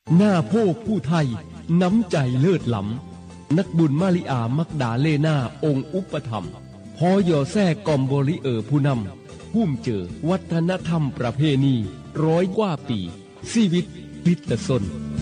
หน้าโพผู้ไทยน้ำใจเลิศล้ำนักบุญมาริอามักดาเลนาองค์อุปถัมภ์พอยอแซ่กอมบริผู้นำพุ่มเจอวัฒนธรรมประเพณี100 กว่าปีชีวิตพิตสน